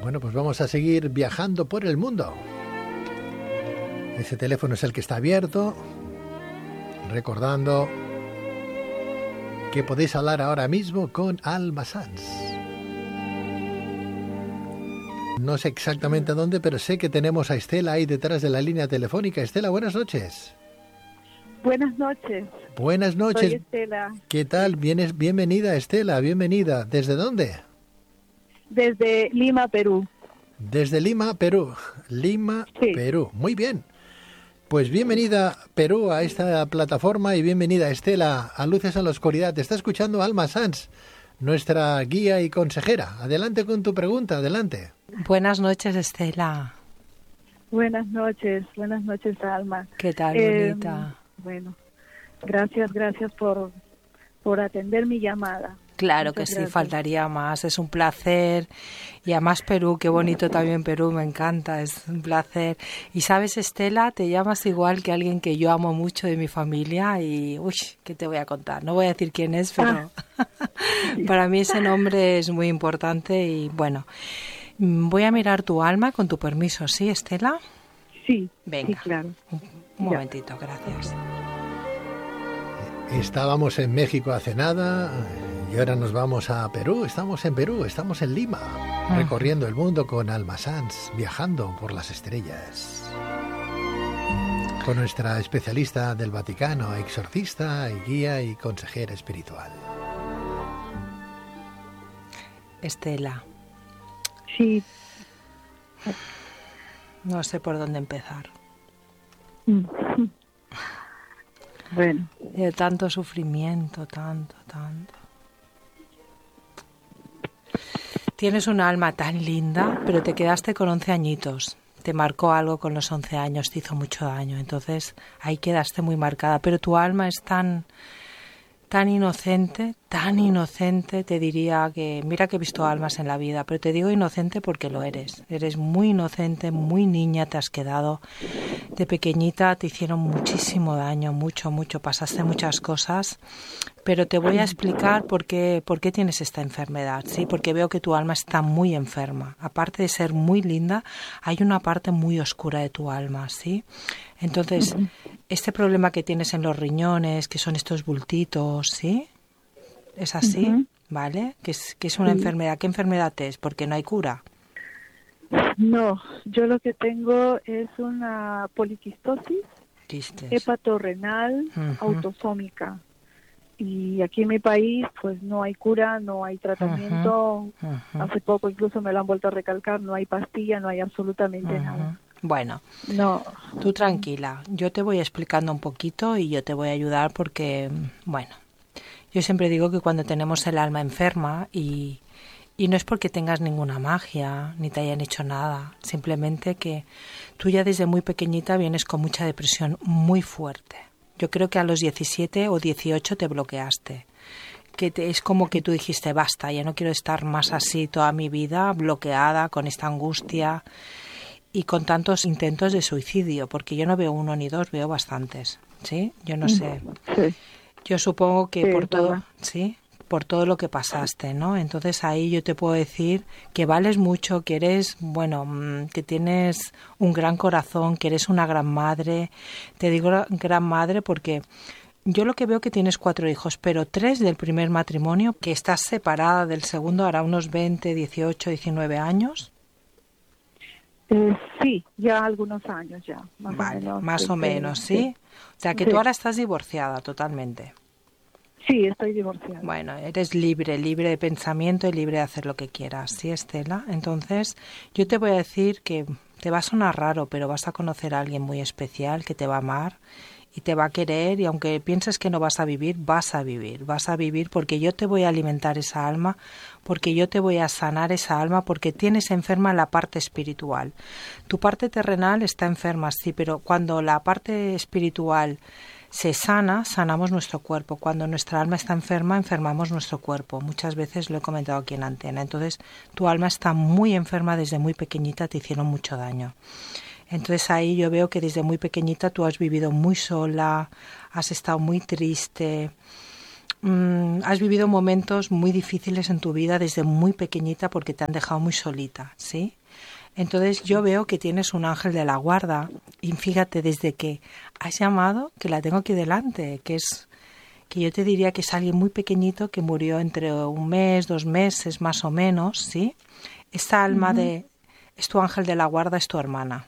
Bueno, pues vamos a seguir viajando por el mundo. Ese teléfono es el que está abierto. Recordando que podéis hablar ahora mismo con Alma Sanz. No sé exactamente dónde, pero sé que tenemos a Estela ahí detrás de la línea telefónica. Estela, buenas noches. Buenas noches. Buenas noches. Soy Estela. ¿Qué tal? Bienvenida, Estela, bienvenida. ¿Desde dónde? Desde Lima, Perú. Desde Lima, Perú. Lima, sí. Perú. Muy bien. Pues bienvenida, Perú, a esta plataforma y bienvenida, Estela, a Luces en la Oscuridad. Te está escuchando Alma Sanz, nuestra guía y consejera. Adelante con tu pregunta, adelante. Buenas noches, Estela. Buenas noches, Alma. ¿Qué tal, bonita? Bueno, gracias por atender mi llamada. Claro Muchas que sí, gracias. faltaría más. Es un placer. Y además Perú, qué bonito también Perú, me encanta, es un placer. Y sabes, Estela, te llamas igual que alguien que yo amo mucho de mi familia y, uy, ¿qué te voy a contar? No voy a decir quién es, pero para mí ese nombre es muy importante y bueno, voy a mirar tu alma con tu permiso, ¿sí, Estela? Sí, venga, sí, claro. Un momentito, gracias. Estábamos en México hace nada y ahora nos vamos a Perú. Estamos en Perú, estamos en Lima, recorriendo el mundo con Alma Sanz, viajando por las estrellas. Con nuestra especialista del Vaticano, exorcista y guía y consejera espiritual. Estela. Sí. No sé por dónde empezar. Bueno. De tanto sufrimiento, tanto. Tienes un alma tan linda, pero te quedaste con 11 añitos. Te marcó algo con los 11 años, te hizo mucho daño. Entonces ahí quedaste muy marcada. Pero tu alma es tan inocente, te diría que, mira que he visto almas en la vida, pero te digo inocente porque lo eres. Eres muy inocente, muy niña, te has quedado. De pequeñita te hicieron muchísimo daño, mucho, pasaste muchas cosas, pero te voy a explicar por qué tienes esta enfermedad, ¿sí? Porque veo que tu alma está muy enferma. Aparte de ser muy linda, hay una parte muy oscura de tu alma, ¿sí? Entonces, este problema que tienes en los riñones, que son estos bultitos, ¿sí? ¿Es así? ¿Vale? Que es una enfermedad. ¿Qué enfermedad es? Porque no hay cura. No, yo lo que tengo es una poliquistosis hepatorrenal autosómica. Y aquí en mi país, pues no hay cura, no hay tratamiento. Hace poco incluso me lo han vuelto a recalcar, no hay pastilla, no hay absolutamente nada. Bueno, no. Tú tranquila, yo te voy explicando un poquito y yo te voy a ayudar porque, bueno, yo siempre digo que cuando tenemos el alma enferma y no es porque tengas ninguna magia ni te hayan hecho nada, simplemente que tú ya desde muy pequeñita vienes con mucha depresión muy fuerte. Yo creo que a los 17 o 18 te bloqueaste. Es como que tú dijiste, basta, ya no quiero estar más así toda mi vida, bloqueada con esta angustia y con tantos intentos de suicidio, porque yo no veo uno ni dos, veo bastantes, ¿sí? Yo no sé. Sí. Yo supongo que sí, por todo, ¿sí? Por todo lo que pasaste, ¿no? Entonces ahí yo te puedo decir que vales mucho, que eres, bueno, que tienes un gran corazón, que eres una gran madre. Te digo gran madre porque yo lo que veo que tienes 4 hijos, pero 3 del primer matrimonio, que estás separada del segundo, hará unos 20, 18, 19 años. Sí, ya algunos años ya. Más o menos, ¿sí? O sea, que tú ahora estás divorciada totalmente. Sí, estoy divorciada. Bueno, eres libre de pensamiento y libre de hacer lo que quieras, ¿sí, Estela? Entonces, yo te voy a decir que te va a sonar raro, pero vas a conocer a alguien muy especial que te va a amar y te va a querer, y aunque pienses que no vas a vivir porque yo te voy a alimentar esa alma, porque yo te voy a sanar esa alma, porque tienes enferma la parte espiritual. Tu parte terrenal está enferma, sí, pero cuando la parte espiritual se sana, sanamos nuestro cuerpo. Cuando nuestra alma está enferma, enfermamos nuestro cuerpo. Muchas veces lo he comentado aquí en Antena. Entonces, tu alma está muy enferma desde muy pequeñita, te hicieron mucho daño. Entonces ahí yo veo que desde muy pequeñita tú has vivido muy sola, has estado muy triste, has vivido momentos muy difíciles en tu vida desde muy pequeñita porque te han dejado muy solita, ¿sí? Entonces yo veo que tienes un ángel de la guarda y fíjate, desde que has llamado, que la tengo aquí delante, que yo te diría que es alguien muy pequeñito que murió entre 1 mes, 2 meses más o menos, ¿sí? Esta alma es tu ángel de la guarda, es tu hermana.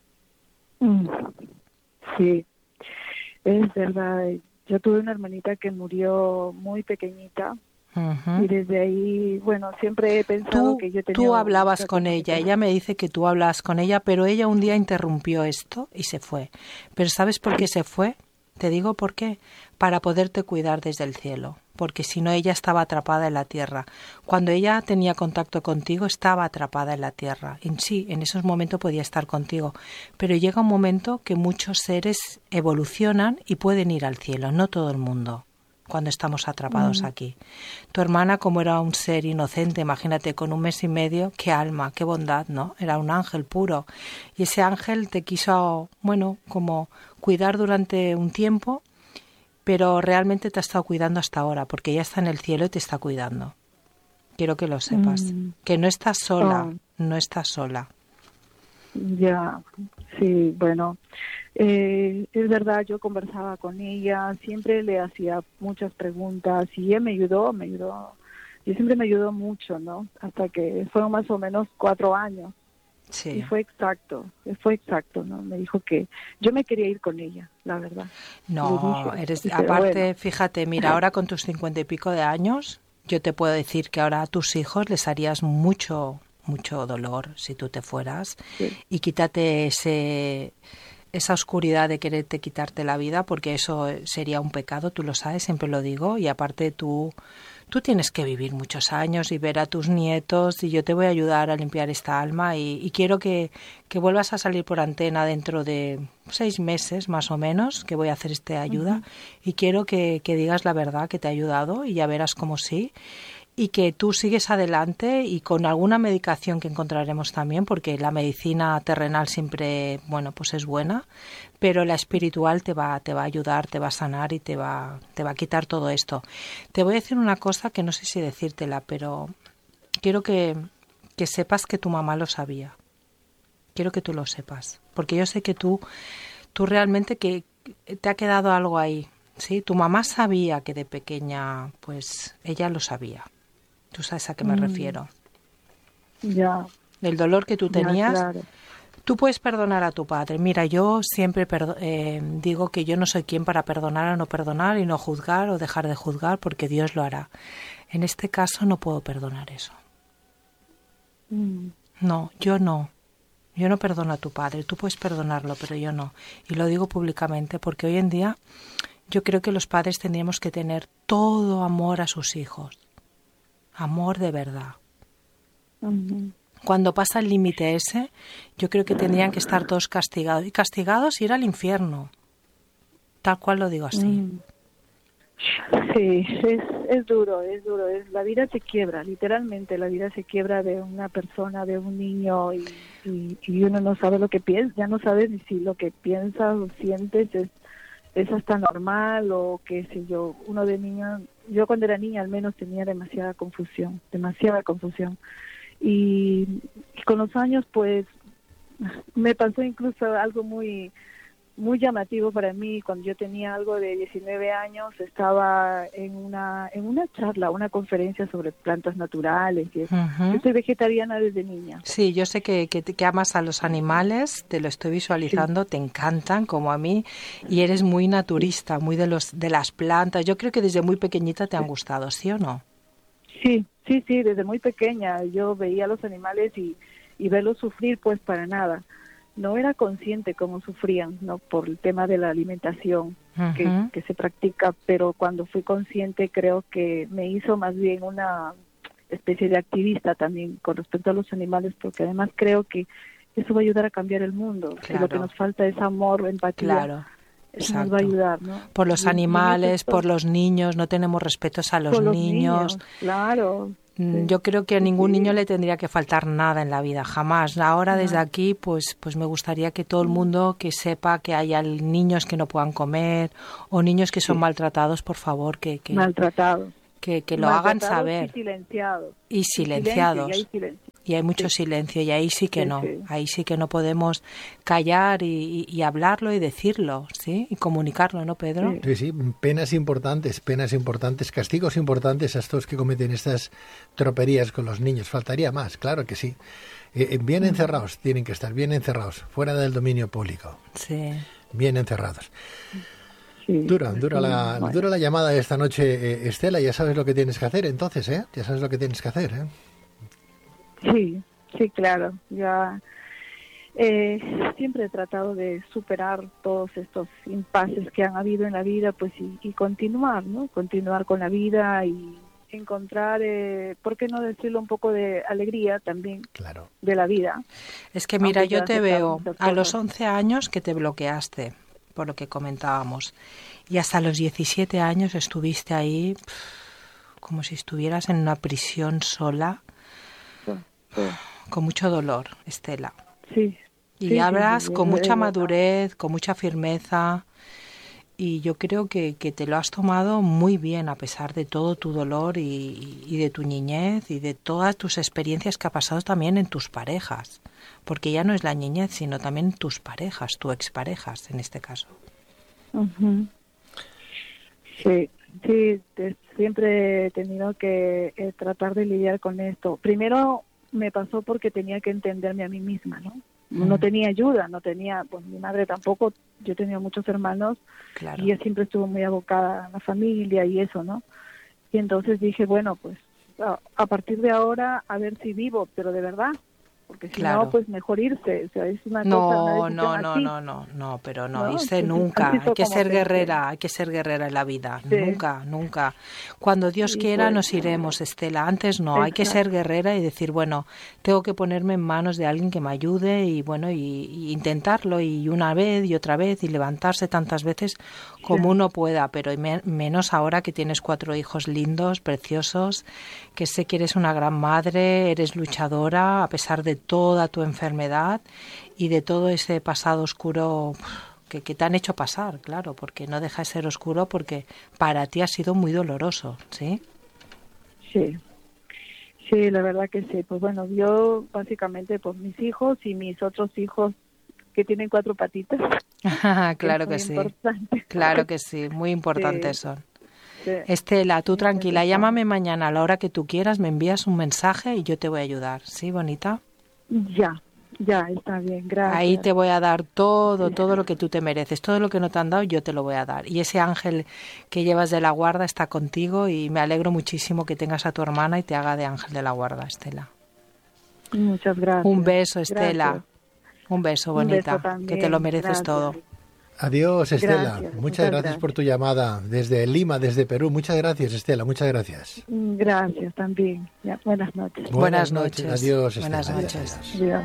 Sí, es verdad. Yo tuve una hermanita que murió muy pequeñita. Y desde ahí, bueno, siempre he pensado que yo tenía... Tú hablabas con ella me dice que tú hablabas con ella, pero ella un día interrumpió esto y se fue. Pero ¿sabes por qué se fue? Te digo por qué. Para poderte cuidar desde el cielo, porque si no ella estaba atrapada en la tierra. Cuando ella tenía contacto contigo estaba atrapada en la tierra. En esos momentos podía estar contigo, pero llega un momento que muchos seres evolucionan y pueden ir al cielo, no todo el mundo. Cuando estamos atrapados aquí. Tu hermana, como era un ser inocente, imagínate, con 1 mes y medio, qué alma, qué bondad, ¿no? Era un ángel puro. Y ese ángel te quiso, bueno, como cuidar durante un tiempo, pero realmente te ha estado cuidando hasta ahora, porque ya está en el cielo y te está cuidando. Quiero que lo sepas, que no estás sola, no estás sola. Ya, sí, bueno, es verdad, yo conversaba con ella, siempre le hacía muchas preguntas y ella me ayudó, y siempre me ayudó mucho, ¿no? Hasta que fueron más o menos 4 años. Sí. Y fue exacto, ¿no? Me dijo que yo me quería ir con ella, la verdad. No, aparte, bueno. Fíjate, mira, ahora con tus 50 y pico de años, yo te puedo decir que ahora a tus hijos les harías mucho dolor si tú te fueras, sí. Y quítate esa oscuridad de quererte quitarte la vida, porque eso sería un pecado, tú lo sabes, siempre lo digo, y aparte tú tienes que vivir muchos años y ver a tus nietos, y yo te voy a ayudar a limpiar esta alma y quiero que vuelvas a salir por antena dentro de 6 meses más o menos, que voy a hacer esta ayuda, y quiero que digas la verdad, que te ha ayudado, y ya verás como sí. Y que tú sigues adelante y con alguna medicación que encontraremos también, porque la medicina terrenal siempre, bueno, pues es buena, pero la espiritual te va a ayudar, te va a sanar y te va a quitar todo esto. Te voy a decir una cosa que no sé si decírtela, pero quiero que sepas que tu mamá lo sabía. Quiero que tú lo sepas, porque yo sé que tú realmente que te ha quedado algo ahí, ¿sí? Tu mamá sabía que de pequeña, pues ella lo sabía. ¿Tú sabes a qué me refiero? Ya. El dolor que tú tenías. Claro. Tú puedes perdonar a tu padre. Mira, yo siempre digo que yo no soy quien para perdonar o no perdonar y no juzgar o dejar de juzgar, porque Dios lo hará. En este caso no puedo perdonar eso. No, yo no. Yo no perdono a tu padre. Tú puedes perdonarlo, pero yo no. Y lo digo públicamente porque hoy en día yo creo que los padres tendríamos que tener todo amor a sus hijos. Amor de verdad. Cuando pasa el límite ese, yo creo que tendrían que estar todos castigados. Y castigados ir al infierno. Tal cual lo digo así. Sí, es duro. La vida se quiebra, literalmente. La vida se quiebra de una persona, de un niño, y uno no sabe lo que piensa. Ya no sabes ni si lo que piensas o sientes es hasta normal o qué sé yo. Uno de niño, yo cuando era niña al menos tenía demasiada confusión. Y con los años pues me pasó incluso algo muy llamativo para mí. Cuando yo tenía algo de 19 años estaba en una charla, una conferencia sobre plantas naturales. Yo soy vegetariana desde niña. Sí, yo sé que amas a los animales, te lo estoy visualizando, sí. Te encantan como a mí, y eres muy naturista, muy de las plantas. Yo creo que desde muy pequeñita te han gustado, ¿sí o no? Sí, desde muy pequeña yo veía a los animales y verlos sufrir, pues para nada. No era consciente cómo sufrían, ¿no? Por el tema de la alimentación que se practica, pero cuando fui consciente creo que me hizo más bien una especie de activista también con respecto a los animales, porque además creo que eso va a ayudar a cambiar el mundo. Claro. Si lo que nos falta es amor, empatía. Claro. Eso nos va a ayudar, ¿no? Por los animales, por los niños, no tenemos respetos a los niños. Claro. Yo creo que a ningún niño le tendría que faltar nada en la vida, jamás. Ahora desde aquí pues me gustaría que todo el mundo que sepa que hay niños que no puedan comer o niños que son maltratados, por favor, maltratados. Que lo hagan saber. Y silenciados. Y hay mucho silencio y ahí sí que no. Ahí sí que no podemos callar y hablarlo y decirlo, ¿sí? Y comunicarlo, ¿no, Pedro? Sí, penas importantes, castigos importantes a estos que cometen estas troperías con los niños. Faltaría más, claro que sí. Bien encerrados, tienen que estar bien encerrados, fuera del dominio público. Sí. Bien encerrados. Sí, Dura la llamada de esta noche, Estela. Ya sabes lo que tienes que hacer, entonces, ¿eh? Ya sabes lo que tienes que hacer, ¿eh? Sí, claro. Ya siempre he tratado de superar todos estos impases que han habido en la vida, pues y continuar, ¿no? Continuar con la vida y encontrar, ¿por qué no decirlo, un poco de alegría también de la vida? Es que mira, yo te veo a los 11 años que te bloqueaste, por lo que comentábamos, y hasta los 17 años estuviste ahí como si estuvieras en una prisión sola, con mucho dolor, Estela. Sí. Y hablas con mucha madurez, con mucha firmeza, y yo creo que te lo has tomado muy bien a pesar de todo tu dolor y de tu niñez y de todas tus experiencias que ha pasado también en tus parejas, porque ya no es la niñez, sino también tus parejas, tus exparejas en este caso. Uh-huh. Sí, siempre he tenido que tratar de lidiar con esto. Primero me pasó porque tenía que entenderme a mí misma, ¿no? No tenía ayuda, pues mi madre tampoco. Yo tenía muchos hermanos, y ella siempre estuvo muy abocada a la familia y eso, ¿no? Y entonces dije, bueno, pues a partir de ahora a ver si vivo, pero de verdad, porque si no, pues mejor irse. O sea, es una cosa, no, pero no irse nunca. Hay que ser guerrera, hay que ser guerrera en la vida. Sí. Nunca. Cuando Dios quiera pues, nos iremos, Estela. Antes no, hay que ser guerrera y decir, bueno, tengo que ponerme en manos de alguien que me ayude y bueno, y intentarlo y una vez y otra vez y levantarse tantas veces como uno pueda, pero menos ahora que tienes 4 hijos lindos, preciosos, que sé que eres una gran madre, eres luchadora a pesar de toda tu enfermedad y de todo ese pasado oscuro que te han hecho pasar, claro, porque no deja de ser oscuro porque para ti ha sido muy doloroso, ¿sí? Sí, la verdad que sí. Pues bueno, yo básicamente por mis hijos y mis otros hijos que tienen 4 patitas. Claro que sí, claro que sí, muy importantes son. Sí. Estela, tú tranquila, llámame mañana a la hora que tú quieras, me envías un mensaje y yo te voy a ayudar, ¿sí, bonita? Ya, está bien, gracias. Ahí te voy a dar todo lo que tú te mereces, todo lo que no te han dado yo te lo voy a dar. Y ese ángel que llevas de la guarda está contigo y me alegro muchísimo que tengas a tu hermana y te haga de ángel de la guarda, Estela. Muchas gracias. Un beso, Estela. Gracias. Un beso, bonita, un beso también, que te lo mereces todo. Adiós, Estela. Muchas gracias por tu llamada desde Lima, desde Perú. Muchas gracias, Estela. Muchas gracias. Gracias también. Ya, buenas noches. Buenas noches. Adiós, Estela. Buenas noches. Adiós.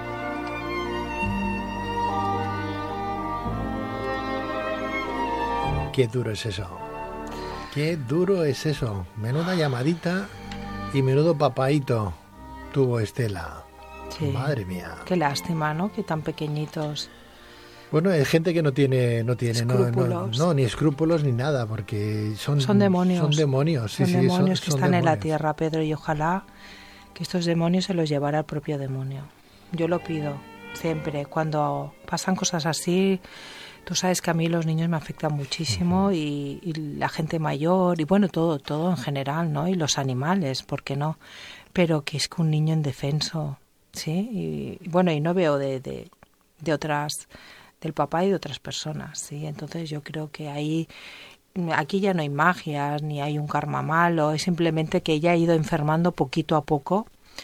Qué duro es eso. Qué duro es eso. Menuda llamadita y menudo papaíto tuvo Estela. Sí. Madre mía. Qué lástima, ¿no? Que tan pequeñitos. Bueno, hay gente que no tiene escrúpulos. No, ni escrúpulos ni nada, porque son demonios. Son demonios, sí, son demonios que están en la tierra, Pedro, y ojalá que estos demonios se los llevara el propio demonio. Yo lo pido siempre. Cuando pasan cosas así, tú sabes que a mí los niños me afectan muchísimo y la gente mayor y bueno, todo en general, ¿no? Y los animales, ¿por qué no? Pero que es que un niño indefenso, ¿sí? Y bueno, y no veo de otras, del papá y de otras personas, ¿sí? Entonces yo creo que aquí ya no hay magias, ni hay un karma malo, es simplemente que ella ha ido enfermando poquito a poco,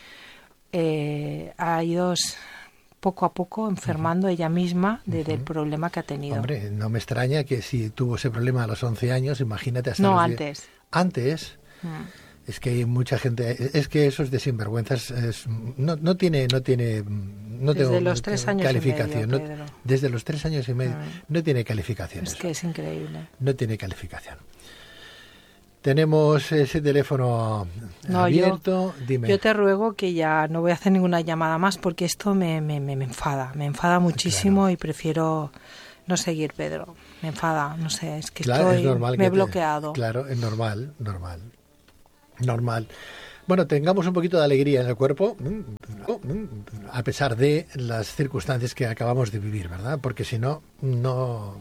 ha ido poco a poco enfermando ella misma del problema que ha tenido. Hombre, no me extraña que si tuvo ese problema a los 11 años, imagínate hasta No, los antes. ¿Antes? Es que hay mucha gente, es que esos de sinvergüenzas no tiene desde los 3 años calificación, y medio, desde los 3 años y medio no tiene calificación. Es que es increíble. No tiene calificación. Tenemos ese teléfono abierto. Dime. Yo te ruego que ya no voy a hacer ninguna llamada más porque esto me enfada muchísimo, claro. Y prefiero no seguir, Pedro. Me enfada, no sé, es que claro, estoy, es normal me he bloqueado. Claro, es normal. Bueno, tengamos un poquito de alegría en el cuerpo, a pesar de las circunstancias que acabamos de vivir, ¿verdad? Porque si no, no